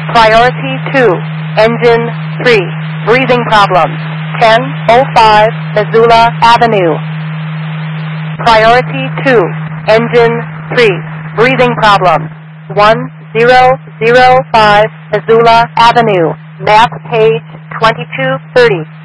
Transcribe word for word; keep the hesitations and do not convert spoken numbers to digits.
Priority two, engine three, breathing problems, ten oh five Missoula Avenue. Priority two, engine three, breathing problems, one zero zero five Missoula Avenue. Map page twenty-two thirty.